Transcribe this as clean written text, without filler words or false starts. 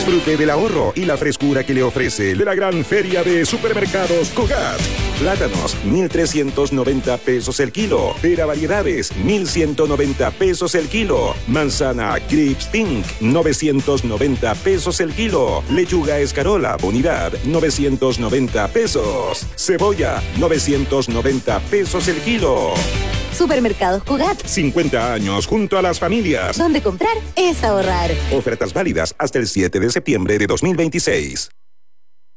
Disfrute del ahorro y la frescura que le ofrece de la gran feria de supermercados Cogat. Plátanos, 1,390 pesos el kilo. Pera variedades, 1,190 pesos el kilo. Manzana Crips Pink, 990 pesos el kilo. Lechuga escarola, unidad, 990 pesos. Cebolla, 990 pesos el kilo. Supermercados Cogat. 50 años junto a las familias. Donde comprar es ahorrar. Ofertas válidas hasta el 7 de septiembre de 2026.